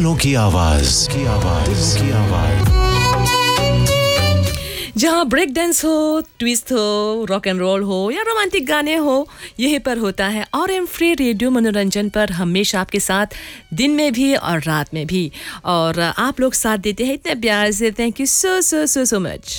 दिलों की आवाज दिलों की आवाज। जहाँ ब्रेक डांस हो, ट्विस्ट हो, रॉक एंड रोल हो या रोमांटिक गाने हो, यहीं पर होता है। और एम फ्री रेडियो मनोरंजन पर हमेशा आपके साथ दिन में भी और रात में भी। और आप लोग साथ देते हैं इतने प्यार से। Thank you so so so so much.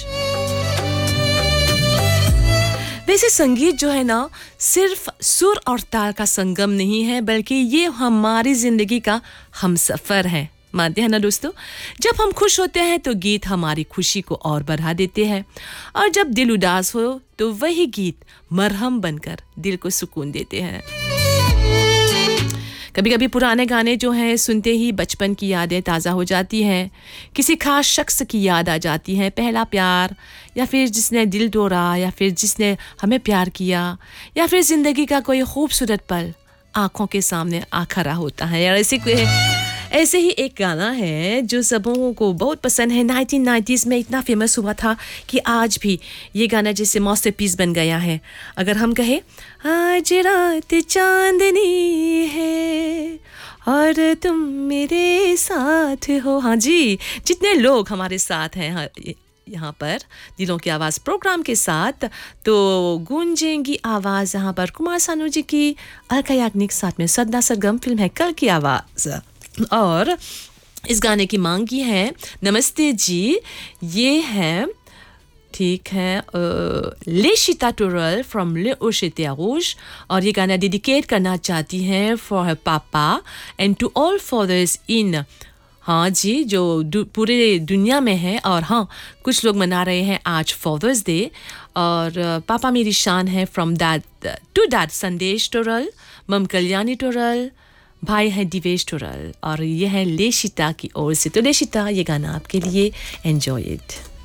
वैसे संगीत जो है ना, सिर्फ सुर और ताल का संगम नहीं है, बल्कि ये हमारी जिंदगी का हमसफर है। मानते हैं ना दोस्तों? जब हम खुश होते हैं तो गीत हमारी खुशी को और बढ़ा देते हैं, और जब दिल उदास हो तो वही गीत मरहम बनकर दिल को सुकून देते हैं। कभी कभी पुराने गाने जो हैं सुनते ही बचपन की यादें ताज़ा हो जाती हैं। किसी खास शख्स की याद आ जाती है, पहला प्यार, या फिर जिसने दिल तोड़ा, या फिर जिसने हमें प्यार किया, या फिर ज़िंदगी का कोई खूबसूरत पल आँखों के सामने आ खड़ा होता है। यार ऐसे ही एक गाना है जो सबों को बहुत पसंद है। 1990s में इतना फेमस हुआ था कि आज भी ये गाना जैसे मास्टरपीस बन गया है। अगर हम कहें आज रात चांदनी है और तुम मेरे साथ हो। हाँ जी, जितने लोग हमारे साथ हैं यहाँ पर दिलों की आवाज़ प्रोग्राम के साथ, तो गूंजेंगी आवाज़ यहाँ पर कुमार सानू जी की, अलका याग्निक साथ में सदना सरगम। फिल्म है कल की आवाज़, और इस गाने की मांग की है नमस्ते जी। ये है, ठीक है, लेशिता टोरल फ्रॉम ले ओशेतिया रूज, और ये गाना डेडिकेट करना चाहती हैं फॉर हर पापा एंड टू ऑल फादर्स इन, हाँ जी, जो पूरे दुनिया में है। और हाँ, कुछ लोग मना रहे हैं आज फादर्स डे। और पापा मेरी शान है फ्रॉम डैड टू डैड संदेश टोरल, मम कल्याणी टोरल, भाई है दिवेश टोरल, और ये है लेशिता की ओर से। तो लेशिता, ये गाना आपके लिए, एंजॉय इट।